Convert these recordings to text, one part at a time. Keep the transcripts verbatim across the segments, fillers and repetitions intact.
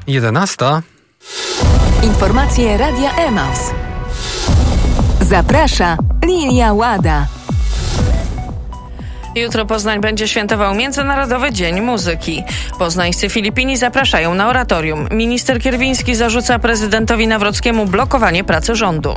jedenasta. Informacje Radia Emaus. Zaprasza Lilia Łada. Jutro Poznań będzie świętował Międzynarodowy Dzień Muzyki. Poznańscy Filipini zapraszają na oratorium. Minister Kierwiński zarzuca prezydentowi Nawrockiemu blokowanie pracy rządu.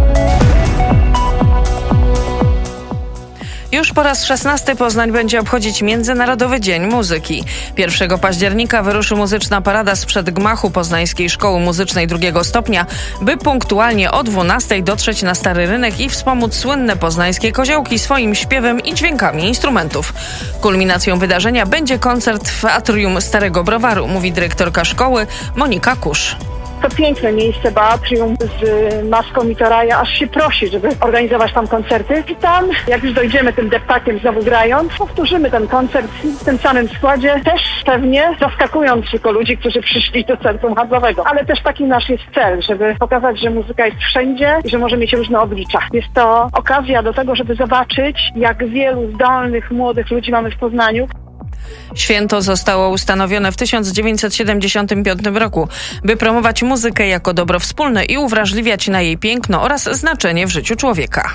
Już po raz szesnasty Poznań będzie obchodzić Międzynarodowy Dzień Muzyki. pierwszego października wyruszy muzyczna parada sprzed gmachu Poznańskiej Szkoły Muzycznej drugiego stopnia, by punktualnie o dwunastej dotrzeć na Stary Rynek i wspomóc słynne poznańskie koziołki swoim śpiewem i dźwiękami instrumentów. Kulminacją wydarzenia będzie koncert w atrium Starego Browaru, mówi dyrektorka szkoły Monika Kusz. To piękne miejsce, Beatrium z maską Mitoraja, aż się prosi, żeby organizować tam koncerty. I tam, jak już dojdziemy tym deptakiem znowu grając, powtórzymy ten koncert w tym samym składzie, też pewnie zaskakując tylko ludzi, którzy przyszli do centrum handlowego. Ale też taki nasz jest cel, żeby pokazać, że muzyka jest wszędzie i że może mieć różne oblicza. Jest to okazja do tego, żeby zobaczyć, jak wielu zdolnych, młodych ludzi mamy w Poznaniu. Święto zostało ustanowione w tysiąc dziewięćset siedemdziesiątym piątym roku, by promować muzykę jako dobro wspólne i uwrażliwiać na jej piękno oraz znaczenie w życiu człowieka.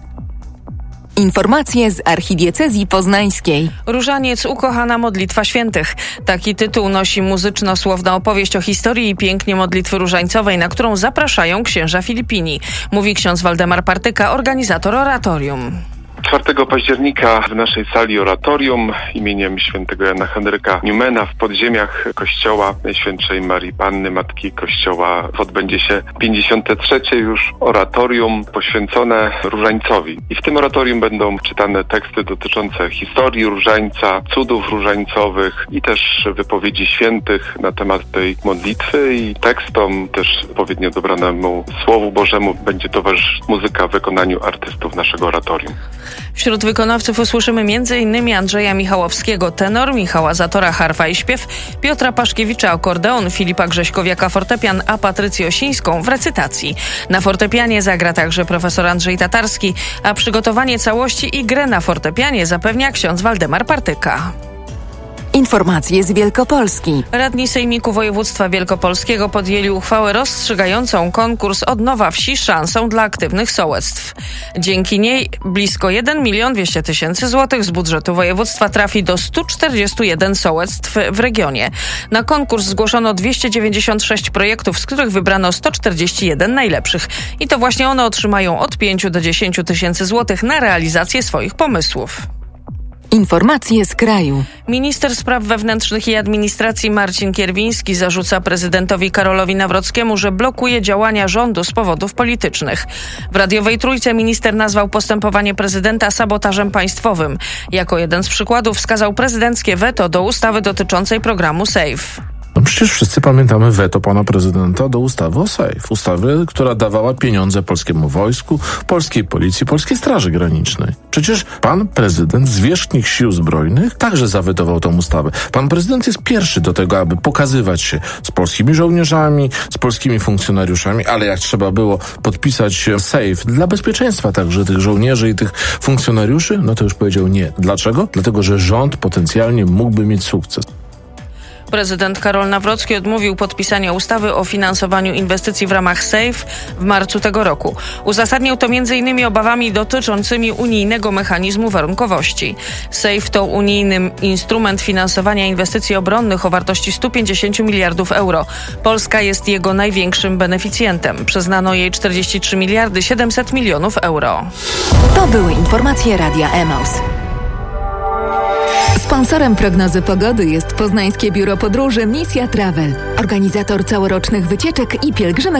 Informacje z archidiecezji poznańskiej. Różaniec, ukochana modlitwa świętych. Taki tytuł nosi muzyczno-słowna opowieść o historii i pięknie modlitwy różańcowej, na którą zapraszają księża Filipini. Mówi ksiądz Waldemar Partyka, organizator oratorium. czwartego października w naszej sali oratorium imieniem świętego Jana Henryka Newmana w podziemiach kościoła Najświętszej Marii Panny, Matki Kościoła, odbędzie się pięćdziesiąte trzecie już oratorium poświęcone różańcowi. I w tym oratorium będą czytane teksty dotyczące historii różańca, cudów różańcowych i też wypowiedzi świętych na temat tej modlitwy, i tekstom też odpowiednio dobranemu Słowu Bożemu będzie towarzyszyć muzyka w wykonaniu artystów naszego oratorium. Wśród wykonawców usłyszymy między innymi Andrzeja Michałowskiego tenor, Michała Zatora harfa i śpiew, Piotra Paszkiewicza akordeon, Filipa Grześkowiaka fortepian, a Patrycję Osińską w recytacji. Na fortepianie zagra także profesor Andrzej Tatarski, a przygotowanie całości i grę na fortepianie zapewnia ksiądz Waldemar Partyka. Informacje z Wielkopolski. Radni Sejmiku Województwa Wielkopolskiego podjęli uchwałę rozstrzygającą konkurs Odnowa Wsi szansą dla aktywnych sołectw. Dzięki niej blisko jeden milion dwieście tysięcy złotych z budżetu województwa trafi do stu czterdziestu jeden sołectw w regionie. Na konkurs zgłoszono dwieście dziewięćdziesiąt sześć projektów, z których wybrano sto czterdzieści jeden najlepszych. I to właśnie one otrzymają od pięciu do dziesięciu tysięcy złotych na realizację swoich pomysłów. Informacje z kraju. Minister Spraw Wewnętrznych i Administracji Marcin Kierwiński zarzuca prezydentowi Karolowi Nawrockiemu, że blokuje działania rządu z powodów politycznych. W radiowej Trójce minister nazwał postępowanie prezydenta sabotażem państwowym. Jako jeden z przykładów wskazał prezydenckie weto do ustawy dotyczącej programu SAFE. No przecież wszyscy pamiętamy weto pana prezydenta do ustawy o SAFE. Ustawy, która dawała pieniądze polskiemu wojsku, polskiej policji, polskiej Straży Granicznej. Przecież pan prezydent, zwierzchnik sił zbrojnych, także zawetował tę ustawę. Pan prezydent jest pierwszy do tego, aby pokazywać się z polskimi żołnierzami, z polskimi funkcjonariuszami, ale jak trzeba było podpisać SAFE dla bezpieczeństwa także tych żołnierzy i tych funkcjonariuszy, no to już powiedział nie. Dlaczego? Dlatego, że rząd potencjalnie mógłby mieć sukces. Prezydent Karol Nawrocki odmówił podpisania ustawy o finansowaniu inwestycji w ramach SAFE w marcu tego roku. Uzasadniał to między innymi obawami dotyczącymi unijnego mechanizmu warunkowości. SAFE to unijny instrument finansowania inwestycji obronnych o wartości stu pięćdziesięciu miliardów euro. Polska jest jego największym beneficjentem. Przyznano jej czterdzieści trzy miliardy siedemset milionów euro. To były informacje Radia Emaus. Sponsorem prognozy pogody jest Poznańskie Biuro Podróży Misja Travel, organizator całorocznych wycieczek i pielgrzymek